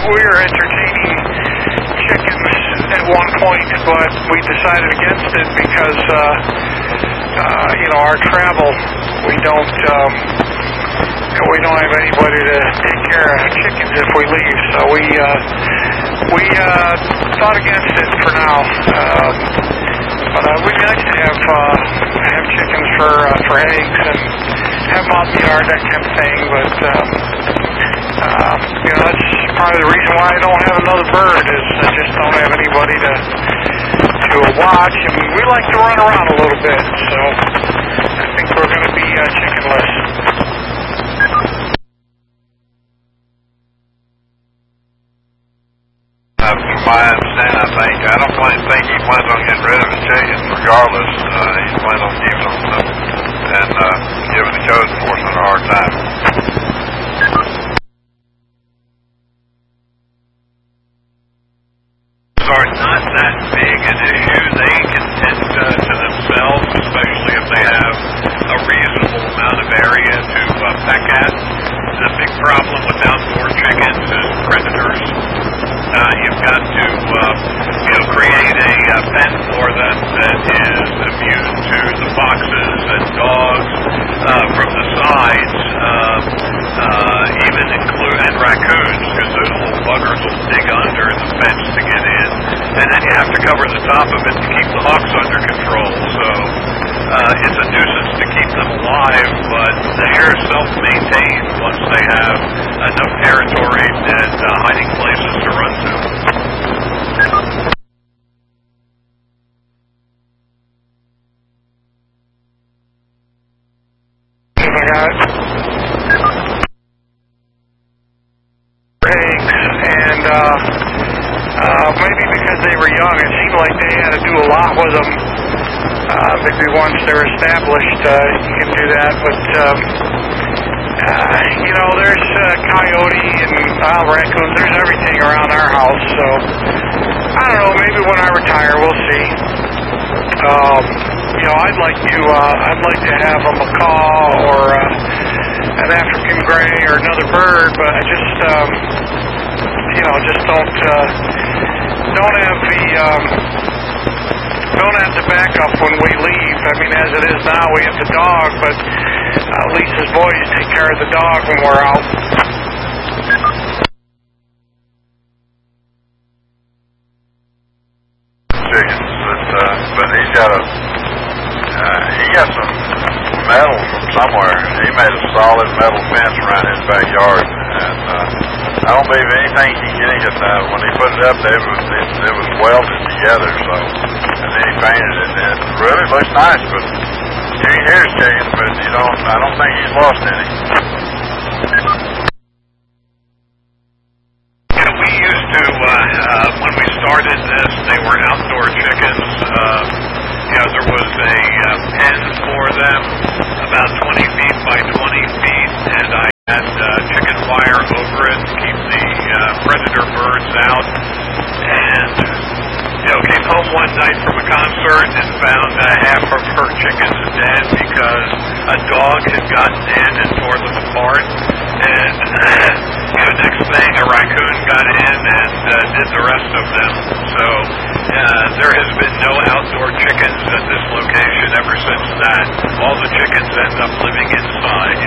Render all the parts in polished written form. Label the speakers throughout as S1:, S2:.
S1: we were entertaining chickens at one point, but we decided against it because, our travel, we don't have anybody to take care of chickens if we leave, so we thought against it for now. But we'd like to have chickens for eggs and have them out in the yard, that kind of thing. But that's part of the reason why I don't have another bird is I just don't have anybody to watch, and we like to run around a little bit. So I think we're going to be chickenless.
S2: From my understanding, I don't think he plans on getting rid of his chickens regardless. He plans on keeping them and giving the code enforcement a hard time.
S3: Are not that big an issue. They can tend to themselves, especially if they have a reasonable amount of area to peck at. The big problem with outdoor chickens is predators. You've got to create a pen for them that is immune to the foxes and dogs from the sides, even and raccoons, because those little buggers will dig under the fence to get in, and then you have to cover the top of it to keep the hawks under control. So it's a nuisance to keep them alive, but they're self-maintained once they have enough territory and hiding places to run to.
S1: Maybe because they were young, it seemed like they had to do a lot with them. Maybe once they're established, you can do that. But, there's coyote and raccoons. There's everything around our house. So, I don't know, maybe when I retire, we'll see. I'd like to have a macaw or an African gray or another bird, but I just don't have the backup when we leave. I mean, as it is now, we have the dog, but Lisa's boys take care of the dog when we're out.
S2: Chickens, but he got some metal from somewhere. He made a solid metal fence around his backyard, and I don't believe anything he can get that. When he put it up, it was welded together. So, and then he painted it, and it really looks nice. But you can hear his chickens, but I don't think he's lost any.
S3: We used to when we started this, they were outdoor chickens. There was a pen for them, about 20 feet by 20 feet, and I had chicken wire over it to keep the predator birds out. And came home one night from a concert and found half of her chickens dead because a dog had gotten in and tore them apart. And next thing, a raccoon got in and did the rest of them. So there has been no outdoor chickens at this location ever since that. All the chickens end up living inside.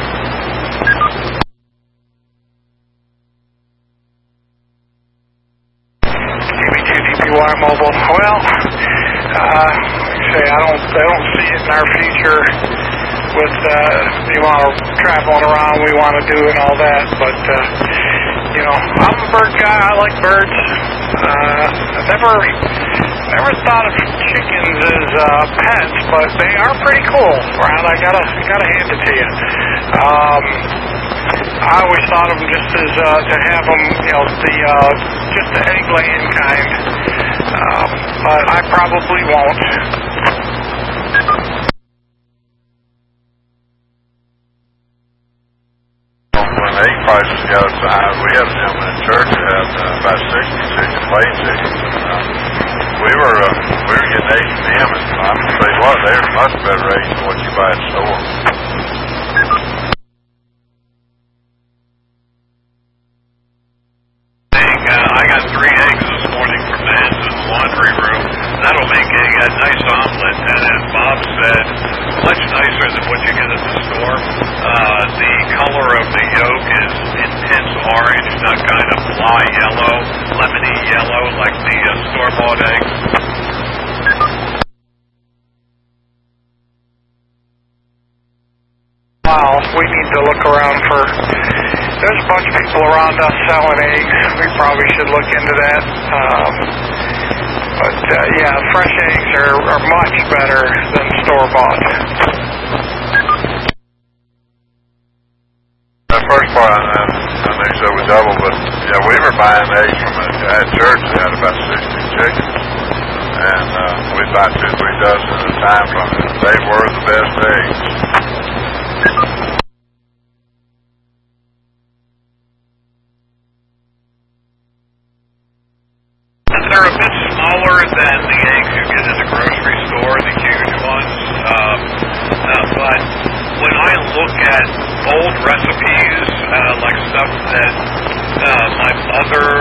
S1: DPY Mobile. Well, like I say, I don't see it in our future with the amount of traveling around we want to do and all that. But I'm a bird guy. I like birds. I've never thought of chickens as pets, but they are pretty cool. Ron, I gotta hand it to you. I always thought of them just as to have them, just the egg laying kind. But I probably won't.
S2: When egg prices got up high, we had a gentleman in church that had about 60 chickens, laid chickens. We were getting eggs from him, and I'm going to tell you what, they were much better eggs than what you buy at the store.
S3: I got 3 eggs this morning from the hens in the laundry room. That'll make a nice omelet. And as Bob said, much nicer than what you get at the store. The color of the yolk is intense orange, not kind of fly yellow, lemony yellow like the store-bought eggs.
S1: Wow, we need to look around for... There's a bunch of people around us selling eggs. We probably should look into that. But yeah, fresh eggs are much better than store-bought.
S2: The first part on that, I know you said we doubled, but yeah, we were buying eggs from a guy at church that had about 60 chickens. And we'd buy 2 or 3 dozen at a time from him. They were the best eggs.
S3: They're a bit smaller than the eggs you get at the grocery store, the huge ones. But when I look at old recipes, like stuff that my mother